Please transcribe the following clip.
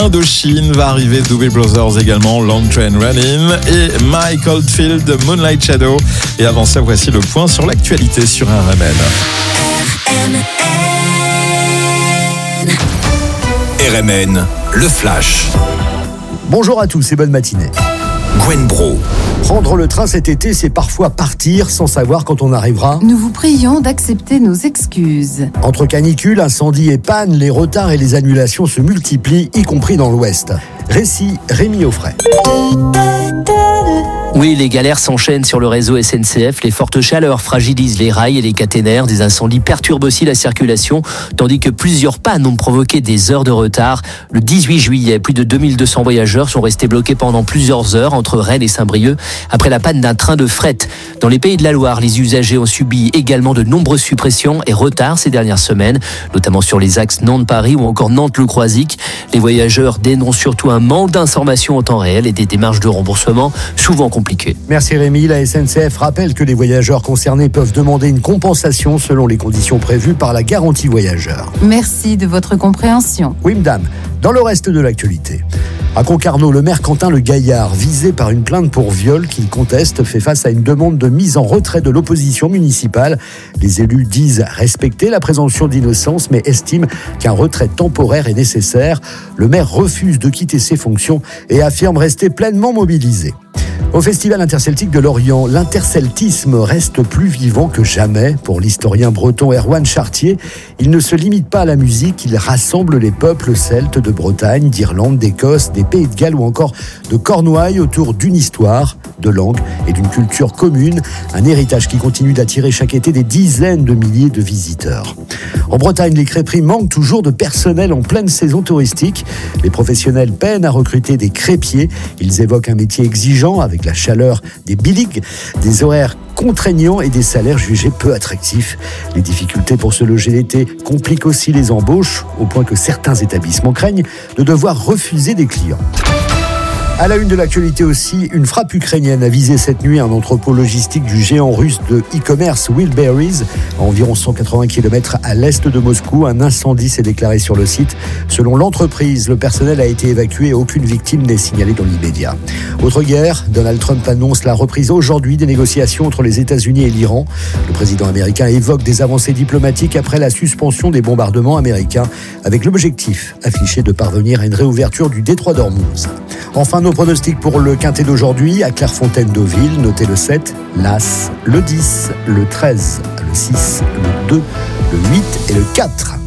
Indochine va arriver, Doobie Brothers également, Long Train Running et Mike Oldfield, Moonlight Shadow. Et avant ça, voici le point sur l'actualité sur RMN. RMN, le Flash. Bonjour à tous et bonne matinée. Gwen Bro. Prendre le train cet été, c'est parfois partir sans savoir quand on arrivera. Nous vous prions d'accepter nos excuses. Entre canicule, incendie et panne, les retards et les annulations se multiplient, y compris dans l'Ouest. Récit, Rémi Offray. Oui, les galères s'enchaînent sur le réseau SNCF. Les fortes chaleurs fragilisent les rails et les caténaires. Des incendies perturbent aussi la circulation, tandis que plusieurs pannes ont provoqué des heures de retard. Le 18 juillet, plus de 2200 voyageurs sont restés bloqués pendant plusieurs heures entre Rennes et Saint-Brieuc après la panne d'un train de fret. Dans les Pays de la Loire, les usagers ont subi également de nombreuses suppressions et retards ces dernières semaines, notamment sur les axes Nantes-Paris ou encore Nantes-Le Croisic. Les voyageurs dénoncent surtout un manque d'informations en temps réel et des démarches de remboursement souvent compliquées. Merci Rémi. La SNCF rappelle que les voyageurs concernés peuvent demander une compensation selon les conditions prévues par la garantie voyageur. Merci de votre compréhension. Oui, madame. Dans le reste de l'actualité, à Concarneau, le maire Quentin Le Gaillard, visé par une plainte pour viol qu'il conteste, fait face à une demande de mise en retrait de l'opposition municipale. Les élus disent respecter la présomption d'innocence, mais estiment qu'un retrait temporaire est nécessaire. Le maire refuse de quitter ses fonctions et affirme rester pleinement mobilisé. Au Festival interceltique de Lorient, l'interceltisme reste plus vivant que jamais. Pour l'historien breton Erwan Chartier, il ne se limite pas à la musique, il rassemble les peuples celtes de Bretagne, d'Irlande, d'Écosse, des Pays de Galles ou encore de Cornouailles autour d'une histoire, de langues et d'une culture commune, un héritage qui continue d'attirer chaque été des dizaines de milliers de visiteurs. En Bretagne, les crêperies manquent toujours de personnel en pleine saison touristique. Les professionnels peinent à recruter des crêpiers. Ils évoquent un métier exigeant avec la chaleur des biligs, des horaires contraignants et des salaires jugés peu attractifs. Les difficultés pour se loger l'été compliquent aussi les embauches, au point que certains établissements craignent de devoir refuser des clients. À la une de l'actualité aussi, une frappe ukrainienne a visé cette nuit un entrepôt logistique du géant russe de e-commerce Wheelberries, à environ 180 km à l'est de Moscou. Un incendie s'est déclaré sur le site. Selon l'entreprise, le personnel a été évacué et aucune victime n'est signalée dans l'immédiat. Autre guerre, Donald Trump annonce la reprise aujourd'hui des négociations entre les États-Unis et l'Iran. Le président américain évoque des avancées diplomatiques après la suspension des bombardements américains, avec l'objectif affiché de parvenir à une réouverture du détroit d'Ormuz. Enfin, nos pronostics pour le quintet d'aujourd'hui à Clairefontaine-Deauville, notez le 7, l'As, le 10, le 13, le 6, le 2, le 8 et le 4.